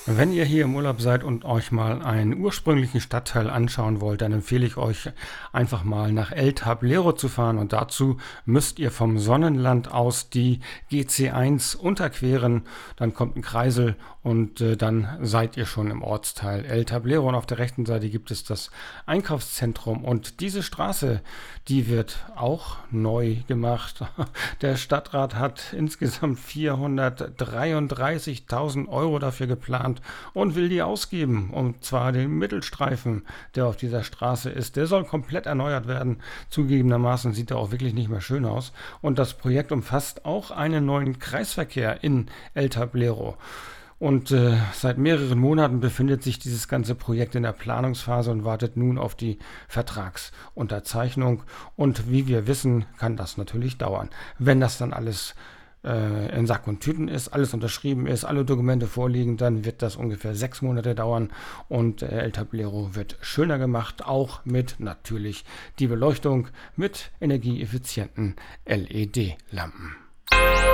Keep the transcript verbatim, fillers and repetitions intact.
Wenn ihr hier im Urlaub seid und euch mal einen ursprünglichen Stadtteil anschauen wollt, dann empfehle ich euch einfach mal nach El Tablero zu fahren und dazu müsst ihr vom Sonnenland aus die G C eins unterqueren, dann kommt ein Kreisel und äh, dann seid ihr schon im Ortsteil El Tablero und auf der rechten Seite gibt es das Einkaufszentrum und diese Straße, die wird auch neu gemacht. Der Stadtrat hat insgesamt vierhundertdreiunddreißigtausend Euro dafür geplant und will die ausgeben. Und zwar den Mittelstreifen, der auf dieser Straße ist. Der soll komplett erneuert werden. Zugegebenermaßen sieht er auch wirklich nicht mehr schön aus. Und das Projekt umfasst auch einen neuen Kreisverkehr in El Tablero. Und äh, seit mehreren Monaten befindet sich dieses ganze Projekt in der Planungsphase und wartet nun auf die Vertragsunterzeichnung. Und wie wir wissen, kann das natürlich dauern. Wenn das dann alles äh, in Sack und Tüten ist, alles unterschrieben ist, alle Dokumente vorliegen, dann wird das ungefähr sechs Monate dauern und äh, El Tablero wird schöner gemacht, auch mit natürlich die Beleuchtung mit energieeffizienten L E D-Lampen.